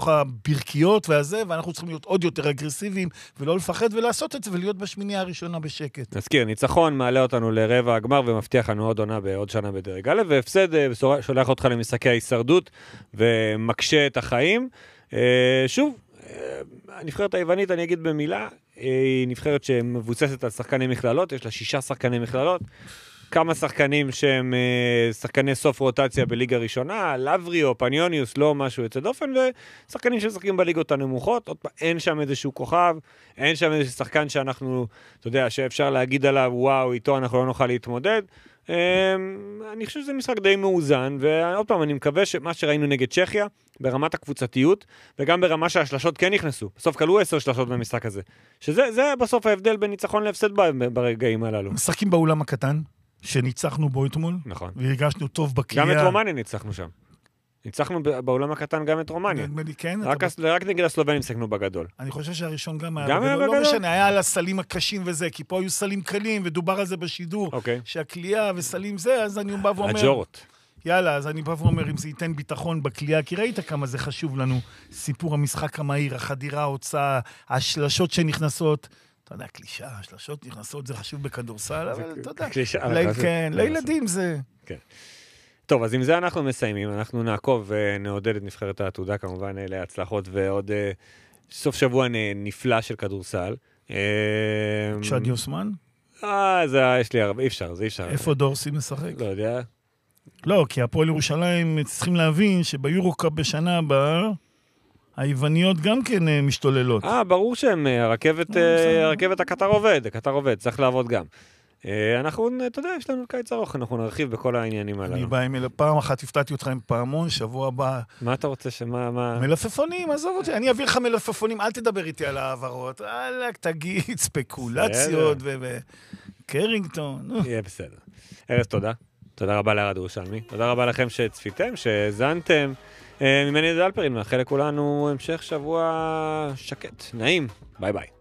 בתוך הברכיות והזה, ואנחנו צריכים להיות עוד יותר אגרסיביים, ולא לפחד ולעשות את זה, ולהיות בשמינייה הראשונה בשקט. נזכיר, ניצחון מעלה אותנו לרבע הגמר, ומבטיח לנו עוד עונה בעוד שנה בדרג א', והפסד שולח אותך למשחקי ההישרדות, ומקשה את החיים. שוב, הנבחרת היוונית, אני אגיד במילה, היא נבחרת שמבוססת על שחקני מכללות, יש לה 6 שחקני מכללות, כמה שחקנים שהם שחקני סוף רוטציה בליגה ראשונה, לבריו, פניוניוס, לא משהו יוצא דופן, ושחקנים שמשחקים בליגות הנמוכות, עוד פעם, אין שם איזשהו כוכב, אין שם איזשהו שחקן שאנחנו, אתה יודע, שאפשר להגיד עליו, וואו, איתו אנחנו לא נוכל להתמודד. אני חושב שזה משחק די מאוזן, ועוד פעם, אני מקווה שמה שראינו נגד צ'כיה, ברמת הקבוצתיות, וגם ברמה שהשלשות כן נכנסו. בסוף קלו 10 שלשות במשחק הזה. שזה בסוף ההבדל בין ניצחון להפסד ברגעים הללו. משחקים באולם הקטן, שניצחנו בו אתמול. נכון. והרגשנו טוב בקליעה. גם את רומניה ניצחנו שם. ניצחנו באולם הקטן גם את רומניה. כן, רק נגד הסלובנים שיחקנו בגדול. אני חושב שהראשון גם היה בגדול. לא משנה, היה על הסלים הקשים וזה, כי פה היו סלים קלים, ודובר על זה בשידור, שהקליעה וסלים זה, אז אני בא ואומר... הג'ורות. יאללה, אז אני בא ואומר, אם זה ייתן ביטחון בקליעה, כי ראית כמה זה חשוב לנו, סיפור המשחק המהיר, החדירה, ההוצאה, השלשות שנכנסות, אתה יודע, קלישה, השלשות נכנסות, זה חשוב בכדורסל, אבל אתה יודע, כן, לילדים זה... כן. טוב, אז עם זה אנחנו מסיימים, אנחנו נעקוב ונעודד את נבחרת העתודה, כמובן להצלחות ועוד סוף שבוע נפלא של כדורסל. שדי אוסמן? זה יש לי הרבה, אי אפשר, זה אי אפשר. איפה דורסי משחק? לא יודע. לא, כי הפועל ירושלים צריכים להבין שביורוקאפ בשנה הבאה, היווניות גם כן משתוללות. ברור שהם, הרכבת הקטר עובד, צריך לעבוד גם. אנחנו, אתה יודע, יש לנו קיץ ארוך, אנחנו נרחיב בכל העניינים הללו. אני בא עם פעם אחת, הפתעתי אותך עם פעמון, שבוע הבא. מה אתה רוצה מה... מלפפונים, עזוב אותי, אני אביא לך מלפפונים, אל תדבר איתי על העברות, תגיד, ספקולציות וקרינגטון. יהיה בסדר. ארז, תודה. תודה רבה לארד ירושלמי. תודה רבה לכם שצפיתם, שזנתם. ממני דלפרין, מאחל לכולנו המשך שבוע שקט, נעים. ביי ביי.